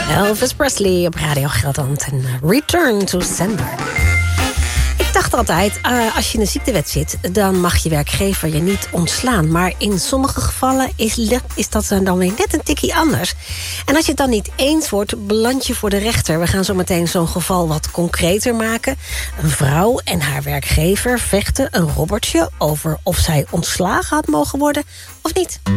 Elvis Presley op Radio Gelderland en Return to Sender. Ik dacht altijd, als je in een ziektewet zit, dan mag je werkgever je niet ontslaan. Maar in sommige gevallen is dat dan weer net een tikkie anders. En als je het dan niet eens wordt, beland je voor de rechter. We gaan zo meteen zo'n geval wat concreter maken. Een vrouw en haar werkgever vechten een robbertje over of zij ontslagen had mogen worden of niet.